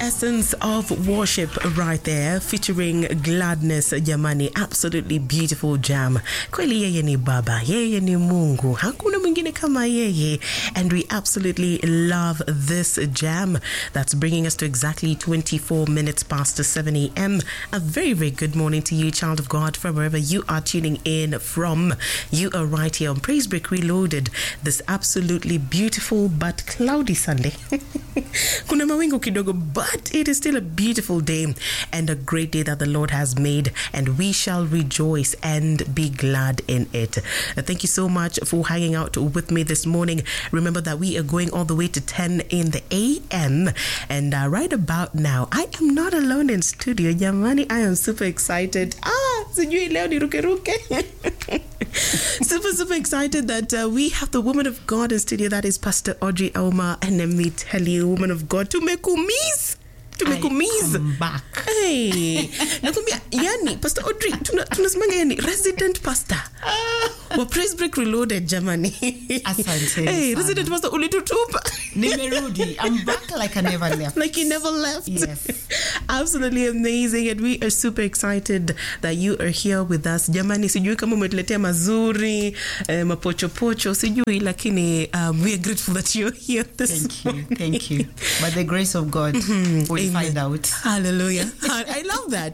essence of worship right there, featuring Gladness Jamani. Absolutely beautiful jam. Kweli yeye ni Baba, yeye ni Mungu, hakuna mwingine kama yeye. And we absolutely love this jam that's bringing us to exactly 24 minutes past 7 a.m. A very, very good morning to you, child of God, from wherever you are tuning in from. You are right here on Praise Break Reloaded, this absolutely beautiful but cloudy Sunday. Kuna mawingu kidogo, but it is still a beautiful day and a great day that the Lord has made, and we shall rejoice and be glad in it. Thank you so much for hanging out with me this morning. Remember that we are going all the way to 10 in the a.m. and right about now, I am not alone in studio. Jamani, I am super excited. Sijui leo ni ruke. Super excited that we have the woman of God in studio. That is Pastor Audrey Auma. And let me tell you, woman of God, tumekumiss. I'm back. Hey, nakumbia, yani, Pastor Audrey, tunasimanga yani, resident pastor. Wa Praise Break Reloaded, jamani. Asante. Hey, resident pastor, ulitutupa. Nimerudi. I'm back like I never left. Like you never left. Yes. Absolutely amazing, and we are super excited that you are here with us. Jamani, sijui kama umetuletea mazuri, mapochopocho, sijui, lakini we are grateful that you're here this morning. Thank you. By the grace of God, we'll find out. Hallelujah. I love that.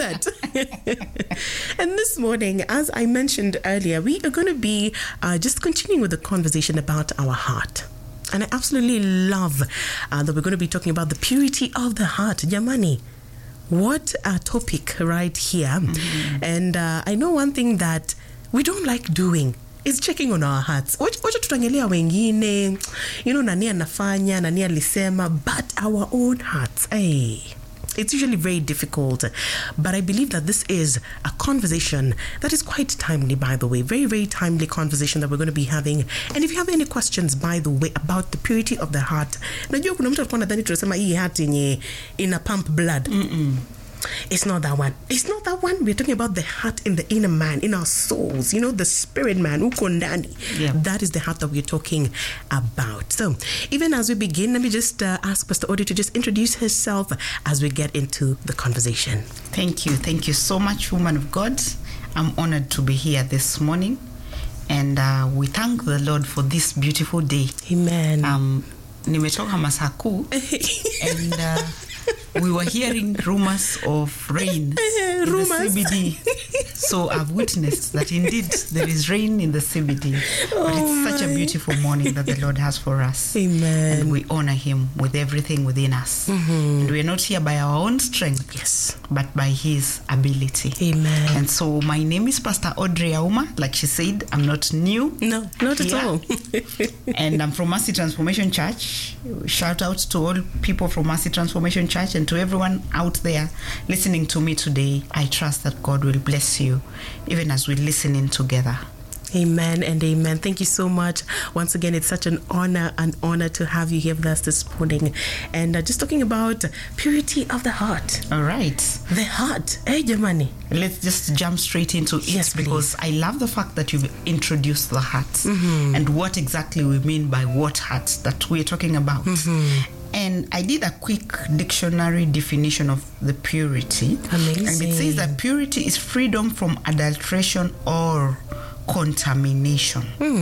And this morning, as I mentioned earlier, we are going to be just continuing with the conversation about our heart. And I absolutely love that we're going to be talking about the purity of the heart. Jamani, what a topic right here. Mm-hmm. And I know one thing that we don't like doing is checking on our hearts. Wacha tutangelea wengine, nani anafanya, nani alisema, but our own hearts, it's usually very difficult. But I believe that this is a conversation that is quite timely, by the way. Very, very timely conversation that we're going to be having. And if you have any questions, by the way, about the purity of the heart, najua kuna mtu alikuwa nadhani tunasema hii heart yenye ina pump blood. It's not that one. We're talking about the heart in the inner man, in our souls, the spirit man, uko ndani. Yeah. That is the heart that we're talking about. So even as we begin, let me just ask Pastor Audrey to just introduce herself as we get into the conversation. Thank you so much, woman of God. I'm honored to be here this morning, and we thank the Lord for this beautiful day. Amen. Nimetoka Masaku and we were hearing rumors of rain in rumors. the CBD. So I've witnessed that indeed there is rain in the CBD. But it's such a beautiful morning that the Lord has for us. Amen. And we honor Him with everything within us. Mm-hmm. And we are not here by our own strength, yes, but by His ability. Amen. And so my name is Pastor Audrey Auma. Like she said, I'm not new. No, not at all. And I'm from Mercy Transformation Church. Shout out to all people from Mercy Transformation Church and to everyone out there listening to me today. I trust that God will bless you even as we listen in together. Amen and amen. Thank you so much. Once again, it's such an honor to have you here with us this morning. And just talking about purity of the heart. All right. The heart. Hey, Jamani. Let's just jump straight into it, yes, because I love the fact that you've introduced the heart and what exactly we mean by what heart that we're talking about. And I did a quick dictionary definition of the purity. Amazing. And it says that purity is freedom from adulteration or contamination.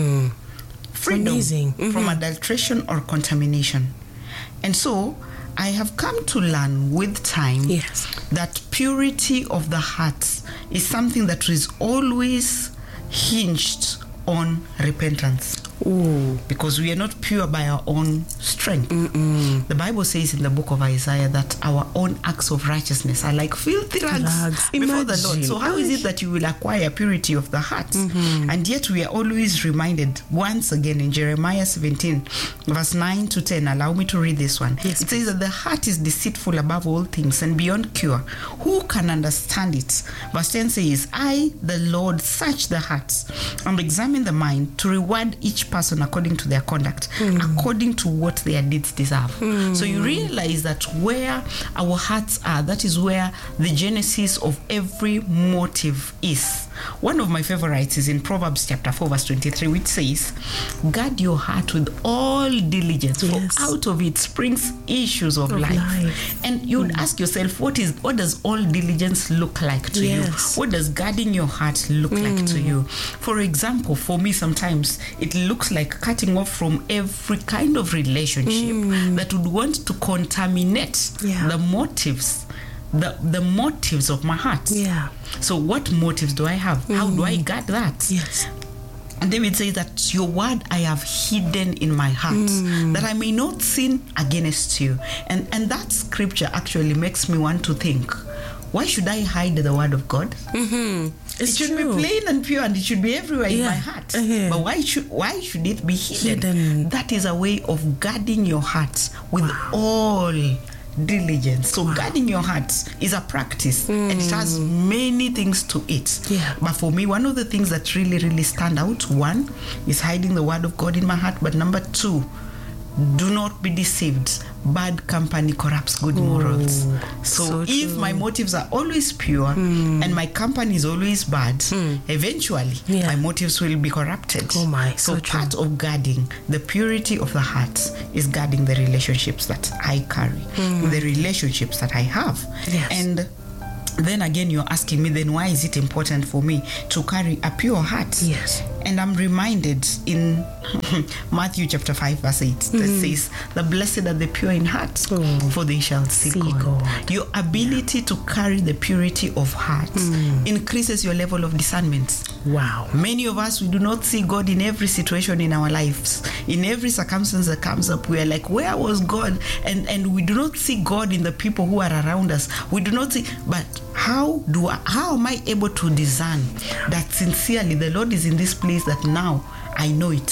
Freedom from adulteration or contamination. And so I have come to learn with time that purity of the heart is something that is always hinged on repentance. Because we are not pure by our own strength. The Bible says in the book of Isaiah that our own acts of righteousness are like filthy rags before the Lord. So how is it that you will acquire purity of the heart? And yet we are always reminded once again in Jeremiah 17 verse 9 to 10. Allow me to read this one. Yes, it says that the heart is deceitful above all things and beyond cure. Who can understand it? Verse 10 says, I, the Lord, search the hearts and examine the mind to reward each person according to their conduct, according to what their deeds deserve. So you realize that where our hearts are, that is where the genesis of every motive is. One of my favorites is in Proverbs chapter 4 verse 23, which says, guard your heart with all diligence, for out of it springs issues of life. And you'd ask yourself, what does all diligence look like to you? What does guarding your heart look like to you? For example, for me, sometimes it looks like cutting off from every kind of relationship that would want to contaminate the motives, the motives of my heart. So what motives do I have? How do I guard that? And David says that your word I have hidden in my heart, that I may not sin against you. And that scripture actually makes me want to think, why should I hide the word of God? It should be plain and pure, and it should be everywhere in my heart. But why should it be hidden? That is a way of guarding your heart with all diligence. So guarding your heart is a practice, and it has many things to it. But for me, one of the things that really stand out, one is hiding the word of God in my heart, but number two, do not be deceived. Bad company corrupts good morals. So if my motives are always pure and my company is always bad, eventually my motives will be corrupted. So part of guarding the purity of the heart is guarding the relationships that I carry, the relationships that I have. And then again, you're asking me, then why is it important for me to carry a pure heart? And I'm reminded in Matthew chapter 5 verse 8 that says, the blessed are the pure in heart, for they shall see God. Your ability to carry the purity of heart increases your level of discernment. Many of us, we do not see God in every situation in our lives. In every circumstance that comes up, we are like, where was God? And we do not see God in the people who are around us. We do not see, but how am I able to discern that sincerely the Lord is in this place, that now I know it?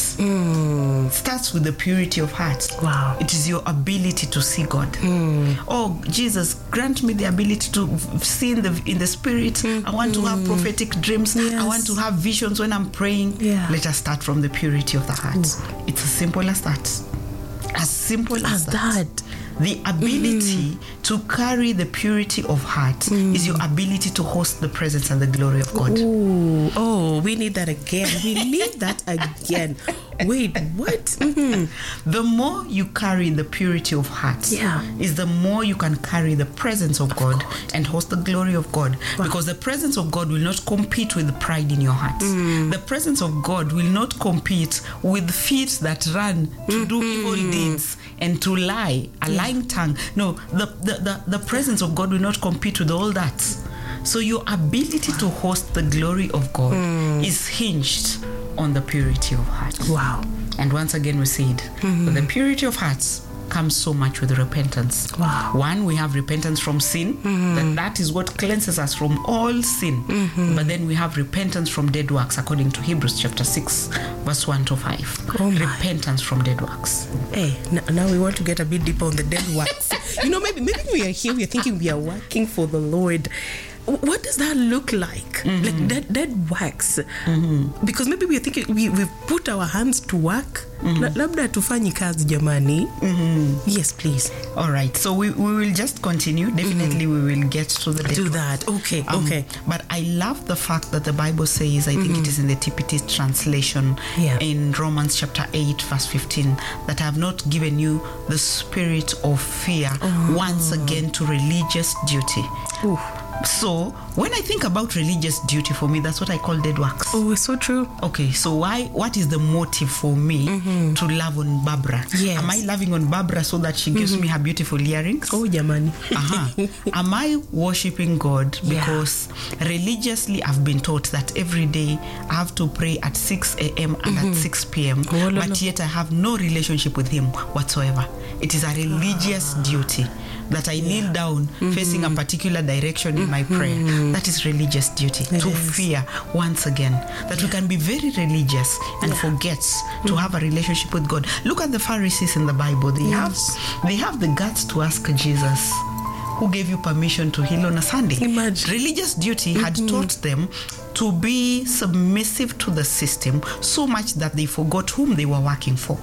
Starts with the purity of heart. It is your ability to see God. Oh, Jesus, grant me the ability to see in the spirit. I want to have prophetic dreams. I want to have visions when I'm praying. Let us start from the purity of the heart. It's as simple as that. As simple as that. The ability to carry the purity of heart is your ability to host the presence and the glory of God. Oh, we need that again. We need that again. Wait, what? The more you carry the purity of heart, is the more you can carry the presence of God and host the glory of God. Because the presence of God will not compete with pride in your heart. The presence of God will not compete with feet that run to do evil deeds and to lie, a lying tongue. No, the presence of God will not compete with all that. So your ability to host the glory of God is hinged on the purity of heart. And once again we said, with the purity of hearts comes so much with repentance. One, we have repentance from sin, that is what cleanses us from all sin. But then we have repentance from dead works, according to Hebrews chapter 6 verse 1 to 5. Repentance from dead works. Hey, now we want to get a bit deeper on the dead works. Maybe we are here, we are thinking we are working for the Lord. What does that look like? Like dead works? Because maybe we are thinking we've put our hands to work. Labda tufanyi kazi jamani. Yes, please. All right. So we will just continue. Definitely we will get to the dead. Do that. Okay. Okay. But I love the fact that the Bible says, I think it is in the TPT translation in Romans chapter 8 verse 15, that I have not given you the spirit of fear once again to religious duty. So when I think about religious duty, for me, that's what I call dead works. Oh, it's so true. Okay, so what is the motive for me to love on Barbara? Am I loving on Barbara so that she gives me her beautiful earrings? Oh, jamani. Am I worshiping God because religiously I've been taught that every day I have to pray at 6 a.m. and at 6 p.m. But yet I have no relationship with Him whatsoever. It is a religious duty that I kneel down facing a particular direction in my prayer. That is religious duty. To fear, once again, that we can be very religious and forget to have a relationship with God. Look at the Pharisees in the Bible. They have the guts to ask Jesus, who gave you permission to heal on a Sunday? Imagine. Religious duty had taught them to be submissive to the system so much that they forgot whom they were working for.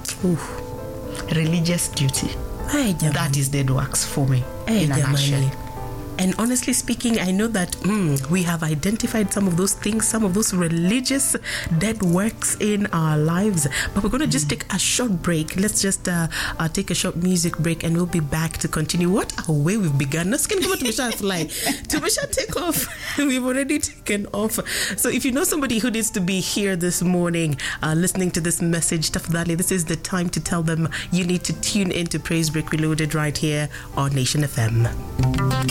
Religious duty. That is dead works for me in a nutshell. And honestly speaking, I know that we have identified some of those things, some of those religious dead works in our lives. But we're going to just take a short break. Let's just take a short music break, and we'll be back to continue. What a way we've begun. Now, skin come to Misha fly. To Misha take off. We've already taken off. So if you know somebody who needs to be here this morning, listening to this message, Tafadhali, this is the time to tell them you need to tune in to Praise Break Reloaded right here on Nation FM.